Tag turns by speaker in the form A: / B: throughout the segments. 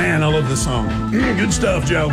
A: Man, I love this song. Good stuff, Joe.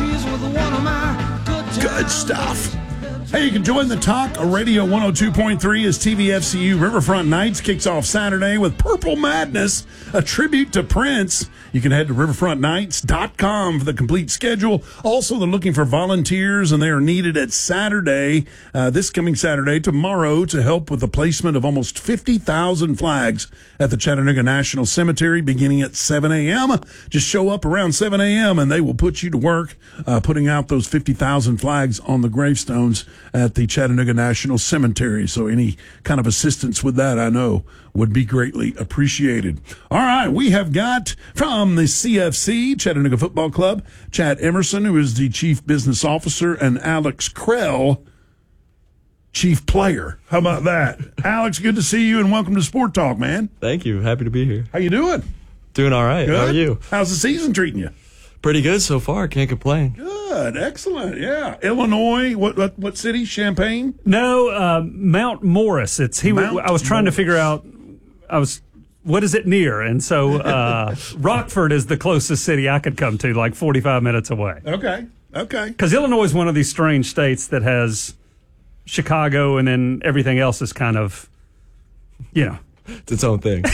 A: Good stuff. Hey, you can join the talk. Radio 102.3 is TVFCU Riverfront Nights. Kicks off Saturday with Purple Madness, a tribute to Prince. You can head to riverfrontnights.com for the complete schedule. Also, they're looking for volunteers, and they are needed at Saturday, this coming Saturday, tomorrow, to help with the placement of almost 50,000 flags at the Chattanooga National Cemetery beginning at 7 a.m. Just show up around 7 a.m., and they will put you to work putting out those 50,000 flags on the gravestones at the Chattanooga National Cemetery. So any kind of assistance with that, I know, would be greatly appreciated. All right, we have got from the CFC, Chattanooga Football Club, Chad Emerson, who is the Chief Business Officer, and Alex Krell, Chief Player. How about that? Alex, good to see you, and welcome to Sport Talk, man.
B: Thank you. Happy to be here.
A: How you doing?
B: Doing all right.
A: Good?
B: How are you?
A: How's the season treating you?
B: Pretty good so far. Can't complain.
A: Good. Excellent. Yeah. Illinois, what city? Champaign?
C: No, Mount Morris. I was trying to figure out, what is it near? And so Rockford is the closest city I could come to, like 45 minutes away.
A: Okay.
C: Because Illinois is one of these strange states that has Chicago, and then everything else is kind of,
B: It's its own thing.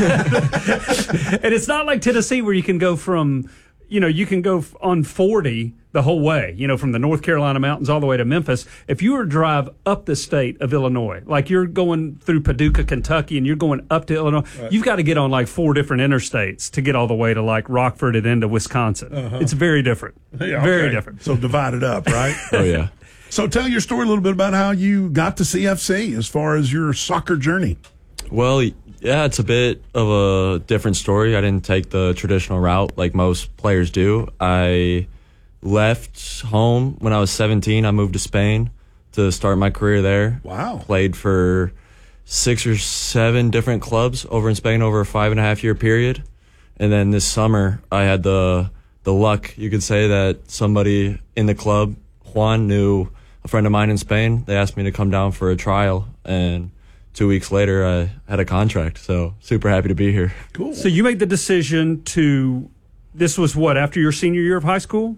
C: And it's not like Tennessee where you can go from, you can go on 40 the whole way, from the North Carolina mountains all the way to Memphis. If you were to drive up the state of Illinois, like you're going through Paducah, Kentucky, and you're going up to Illinois, right, you've got to get on like 4 different interstates to get all the way to like Rockford and then to Wisconsin. Uh-huh. It's very different. Yeah, okay. Very different.
A: So divided up, right?
B: Oh, yeah.
A: So tell your story a little bit about how you got to CFC as far as your soccer journey.
B: Well, yeah, it's a bit of a different story. I didn't take the traditional route like most players do. I left home when I was 17. I moved to Spain to start my career there.
A: Wow.
B: Played for 6 or 7 different clubs over in Spain over a 5.5-year period. And then this summer, I had the luck, you could say, that somebody in the club, Juan, knew a friend of mine in Spain. They asked me to come down for a trial, and 2 weeks later, I had a contract. So super happy to be here.
A: Cool.
C: So you made the decision this was what, after your senior year of high school?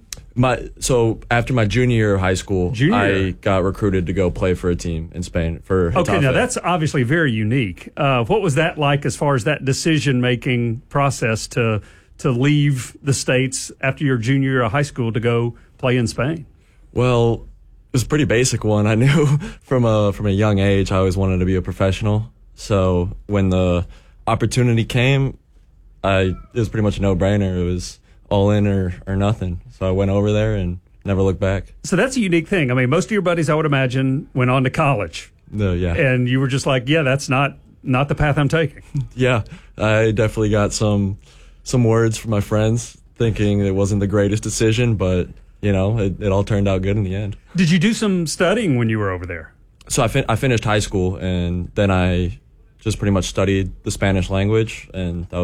B: So after my junior year of high school, I got recruited to go play for a team in Spain for Getafe.
C: Okay, now that's obviously very unique. What was that like as far as that decision-making process to leave the States after your junior year of high school to go play in Spain?
B: Well, it was a pretty basic one. I knew from a young age I always wanted to be a professional. So when the opportunity came, it was pretty much a no-brainer. It was all in or nothing. So I went over there and never looked back.
C: So that's a unique thing. I mean, most of your buddies, I would imagine, went on to college.
B: Yeah.
C: And you were just like, yeah, that's not the path I'm taking.
B: Yeah, I definitely got some words from my friends thinking it wasn't the greatest decision, but, it all turned out good in the end.
C: Did you do some studying when you were over there?
B: So I finished high school, and then I just pretty much studied the Spanish language, and that